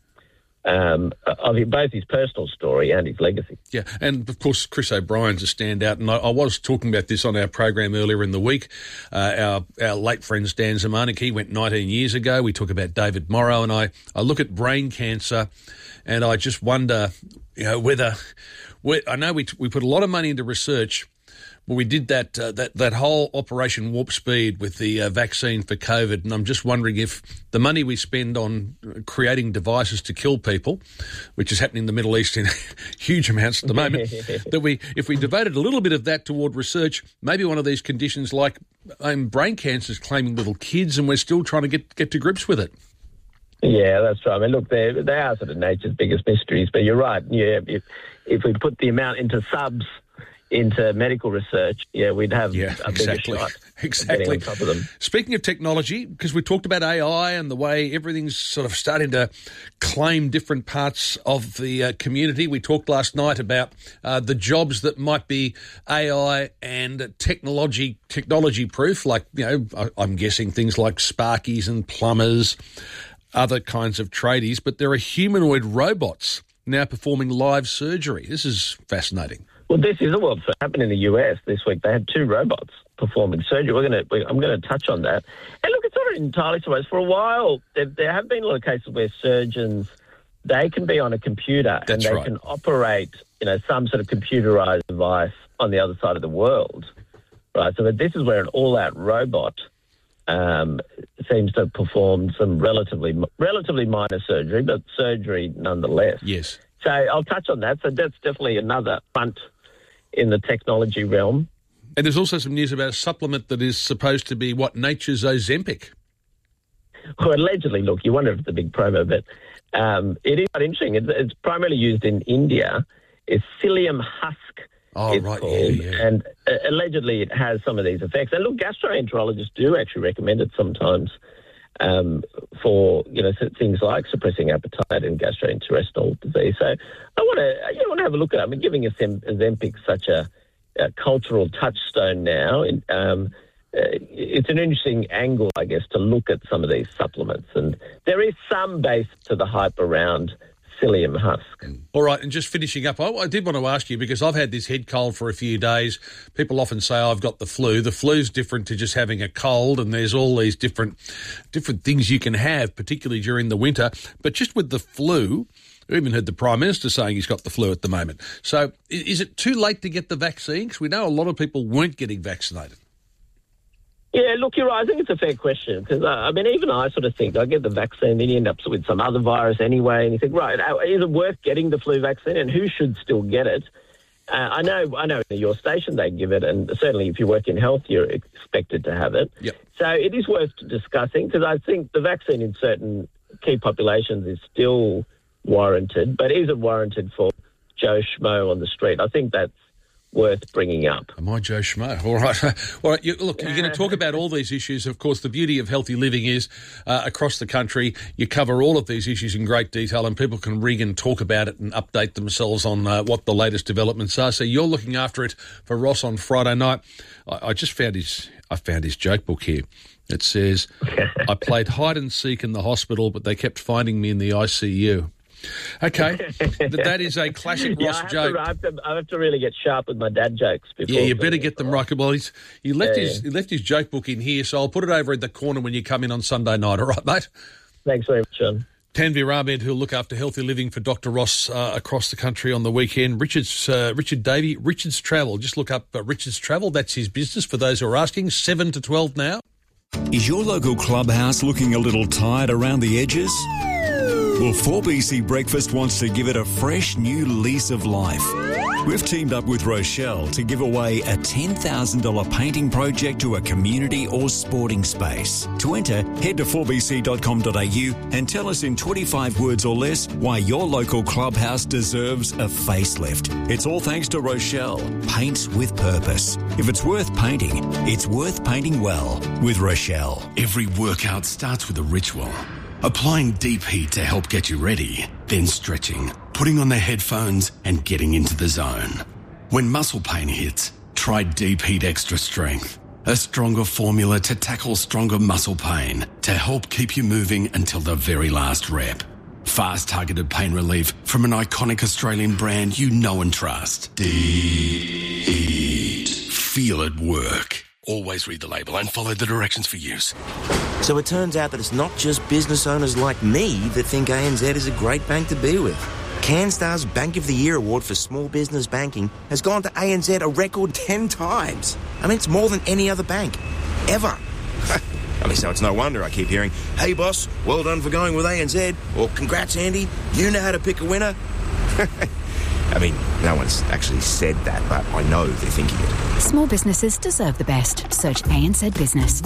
[SPEAKER 27] Um, of both his personal story and his legacy.
[SPEAKER 1] Yeah, and of course Chris O'Brien's a standout, and I, I was talking about this on our program earlier in the week. Uh, our, our late friend Dan Zemanek, he went nineteen years ago. We talk about David Morrow, and I, I look at brain cancer, and I just wonder, you know, whether, whether I know we we put a lot of money into research. Well, we did that uh, that that whole Operation Warp Speed with the uh, vaccine for COVID, and I'm just wondering if the money we spend on creating devices to kill people, which is happening in the Middle East in huge amounts at the moment, that we if we devoted a little bit of that toward research, maybe one of these conditions like um, brain cancer is claiming little kids, and we're still trying to get get to grips with it.
[SPEAKER 27] Yeah, that's right. I mean, look, they they are sort of nature's biggest mysteries, but you're right. Yeah, if if we put the amount into subs. into medical research, yeah, we'd have
[SPEAKER 1] yeah,
[SPEAKER 27] a bigger
[SPEAKER 1] exactly.
[SPEAKER 27] shot
[SPEAKER 1] exactly.
[SPEAKER 27] getting on top of them.
[SPEAKER 1] Speaking of technology, because we talked about A I and the way everything's sort of starting to claim different parts of the uh, community, we talked last night about uh, the jobs that might be A I and technology technology proof, like, you know, I, I'm guessing things like sparkies and plumbers, other kinds of tradies, but there are humanoid robots now performing live surgery. This is fascinating.
[SPEAKER 27] Well, this is a world first. Happened in the U S this week. They had two robots performing surgery. We're going to. I'm going to touch on that. And look, it's not entirely surprised. For a while, there, there have been a lot of cases where surgeons they can be on a computer
[SPEAKER 1] That's
[SPEAKER 27] and they
[SPEAKER 1] right.
[SPEAKER 27] can operate, you know, some sort of computerized device on the other side of the world, right? So that this is where an all-out robot um, seems to perform some relatively relatively minor surgery, but surgery nonetheless.
[SPEAKER 1] Yes.
[SPEAKER 27] So I'll touch on that. So that's definitely another front in the technology realm.
[SPEAKER 1] And there's also some news about a supplement that is supposed to be, what, nature's Ozempic?
[SPEAKER 27] Well, allegedly, look, you wonder if it's a big promo, but um, it is quite interesting. It's, it's primarily used in India. It's psyllium husk.
[SPEAKER 1] Oh,
[SPEAKER 27] it's
[SPEAKER 1] right,
[SPEAKER 27] called,
[SPEAKER 1] yeah, yeah.
[SPEAKER 27] And uh, allegedly it has some of these effects. And look, gastroenterologists do actually recommend it sometimes um, for, you know, things like suppressing appetite and gastrointestinal disease. So I want to, you want to have a look at it. I mean, giving Ozempic such a, a cultural touchstone now, and, um, uh, it's an interesting angle, I guess, to look at some of these supplements. And there is some base to the hype around psyllium husk.
[SPEAKER 1] All right, and just finishing up, I, I did want to ask you, because I've had this head cold for a few days. People often say, oh, I've got the flu. The flu's different to just having a cold, and there's all these different different things you can have, particularly during the winter. But just with the flu, I even heard the Prime Minister saying he's got the flu at the moment. So is it too late to get the vaccine? Because we know a lot of people weren't getting vaccinated.
[SPEAKER 27] Yeah, look, you're right. I think it's a fair question because, uh, I mean, even I sort of think I get the vaccine, then you end up with some other virus anyway, and you think, right, is it worth getting the flu vaccine, and who should still get it? Uh, I know I know in your station they give it, and certainly if you work in health, you're expected to have it.
[SPEAKER 1] Yep.
[SPEAKER 27] So it is worth discussing because I think the vaccine in certain key populations is still warranted, but is it warranted for Joe Schmo on the street? I think that's worth bringing up.
[SPEAKER 1] Am I Joe Schmo? All right. All right. You, look, you're going to talk about all these issues. Of course, the beauty of healthy living is uh, across the country, you cover all of these issues in great detail and people can ring and talk about it and update themselves on uh, what the latest developments are. So you're looking after it for Ross on Friday night. I, I just found his, I found his joke book here. It says, I played hide and seek in the hospital, but they kept finding me in the I C U. Okay, that is a classic
[SPEAKER 27] yeah,
[SPEAKER 1] Ross
[SPEAKER 27] I have
[SPEAKER 1] joke.
[SPEAKER 27] To, I, have to, I have to really get sharp with my dad jokes. Before
[SPEAKER 1] Yeah, you better get them right. Well, he's, he left
[SPEAKER 27] Yeah,
[SPEAKER 1] his
[SPEAKER 27] yeah.
[SPEAKER 1] he left his joke book in here, so I'll put it over in the corner when you come in on Sunday night. All right, mate?
[SPEAKER 27] Thanks very much, John.
[SPEAKER 1] Tanvir Ahmed, who'll look after healthy living for Doctor Ross uh, across the country on the weekend. Richard's uh, Richard Davey, Richard's Travel. Just look up uh, Richard's Travel. That's his business for those who are asking. seven to twelve now.
[SPEAKER 11] Is your local clubhouse looking a little tired around the edges? Well, four B C Breakfast wants to give it a fresh new lease of life. We've teamed up with Rochelle to give away a ten thousand dollars painting project to a community or sporting space. To enter, head to four b c dot com dot a u and tell us in twenty-five words or less why your local clubhouse deserves a facelift. It's all thanks to Rochelle. Paint with purpose. If it's worth painting, it's worth painting well with Rochelle.
[SPEAKER 7] Every workout starts with a ritual. Applying deep heat to help get you ready, then stretching, putting on the headphones and getting into the zone. When muscle pain hits, try Deep Heat Extra Strength, a stronger formula to tackle stronger muscle pain to help keep you moving until the very last rep. Fast targeted pain relief from an iconic Australian brand you know and trust. Deep Heat. Feel it work. Always read the label and follow the directions for use.
[SPEAKER 3] So it turns out that it's not just business owners like me that think A N Z is a great bank to be with. CanStar's Bank of the Year award for small business banking has gone to A N Z a record ten times. I mean, it's more than any other bank, ever. I mean, so it's no wonder I keep hearing, hey, boss, well done for going with A N Z, or congrats, Andy, you know how to pick a winner. I mean, no one's actually said that, but I know they're thinking it.
[SPEAKER 5] Small businesses deserve the best. Search A N Z Business.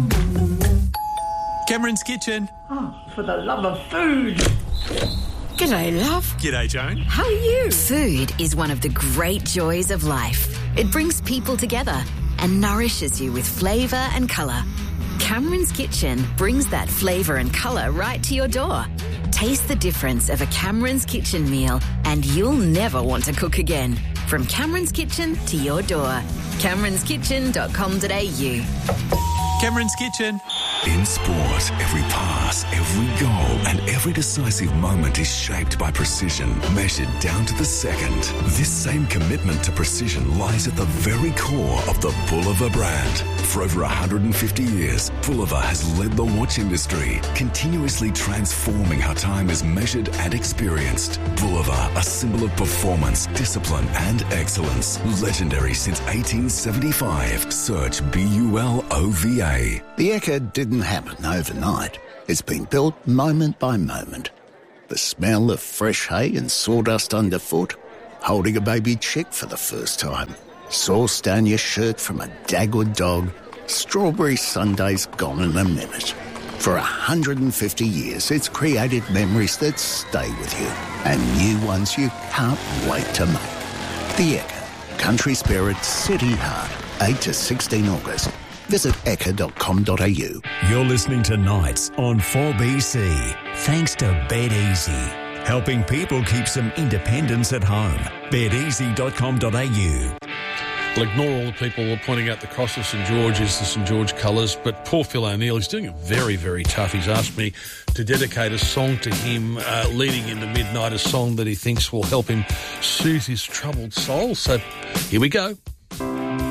[SPEAKER 6] Cameron's Kitchen.
[SPEAKER 8] Oh, for the love of food.
[SPEAKER 5] G'day, love.
[SPEAKER 6] G'day, Joan.
[SPEAKER 8] How are you?
[SPEAKER 5] Food is one of the great joys of life. It brings people together and nourishes you with flavour and colour. Cameron's Kitchen brings that flavour and colour right to your door. Taste the difference of a Cameron's Kitchen meal and you'll never want to cook again. From Cameron's Kitchen to your door. camerons kitchen dot com dot a u.
[SPEAKER 6] Cameron's Kitchen.
[SPEAKER 26] In sport, every pass, every goal, and every decisive moment is shaped by precision, measured down to the second. This same commitment to precision lies at the very core of the Bulliver brand. For over one hundred fifty years, Bulliver has led the watch industry, continuously transforming how time is measured and experienced. Bulliver, a symbol of performance, discipline, and excellence. Legendary since eighteen seventy-five. Search B U L O V A.
[SPEAKER 6] The Ekka didn't happen overnight. It's been built moment by moment. The smell of fresh hay and sawdust underfoot, holding a baby chick for the first time, sauce down your shirt from a Dagwood dog, strawberry sundaes gone in a minute. For one hundred fifty years, it's created memories that stay with you and new ones you can't wait to make. The Ekka, country spirit, city heart, eight to sixteen August. Visit ekka dot com dot a u.
[SPEAKER 11] You're listening to Nights on four B C. Thanks to BetEasy, helping people keep some independence at home. bet easy dot com dot a u.
[SPEAKER 1] I'll ignore all the people who are pointing out the cross of St George is the St George colours, but poor Phil O'Neill, he's doing it very, very tough. He's asked me to dedicate a song to him uh, leading into midnight, a song that he thinks will help him soothe his troubled soul. So here we go.